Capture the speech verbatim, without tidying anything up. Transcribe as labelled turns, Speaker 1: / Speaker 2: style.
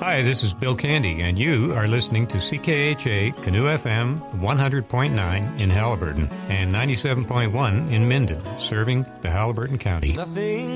Speaker 1: Hi, this is Bill Candy, and you are listening to C K H A Canoe F M one hundred point nine in Halliburton and ninety-seven point one in Minden, serving the Halliburton County.
Speaker 2: Nothing